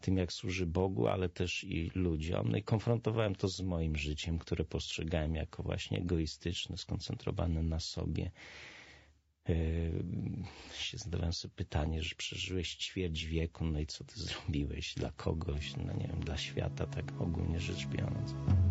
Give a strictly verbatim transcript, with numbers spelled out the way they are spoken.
tym, jak służy Bogu, ale też i ludziom. No i konfrontowałem to z moim życiem, które postrzegałem jako właśnie egoistyczne, skoncentrowane na sobie. Yy, się zadawałem sobie pytanie, że przeżyłeś ćwierć wieku, no i co ty zrobiłeś dla kogoś, no nie wiem, dla świata, tak ogólnie rzecz biorąc.